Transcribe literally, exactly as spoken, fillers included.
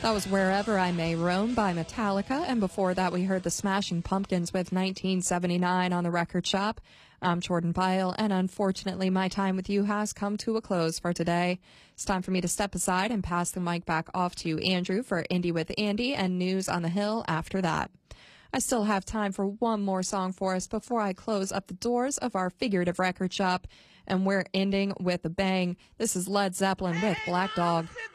That was Wherever I May Roam by Metallica, and before that we heard the Smashing Pumpkins with nineteen seventy-nine on the Record Shop. I'm Jordan Pyle, and unfortunately my time with you has come to a close for today. It's time for me to step aside and pass the mic back off to Andrew for Indie with Andy and News on the Hill after that. I still have time for one more song for us before I close up the doors of our figurative record shop, and we're ending with a bang. This is Led Zeppelin with Black Dog.